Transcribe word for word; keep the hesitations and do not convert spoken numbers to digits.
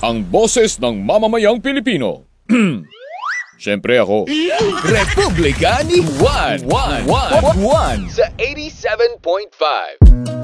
ang boses ng mamamayang Pilipino. Siyempre ako. Republika ni Juan. Juan. Juan. Juan. Sa eighty-seven point five.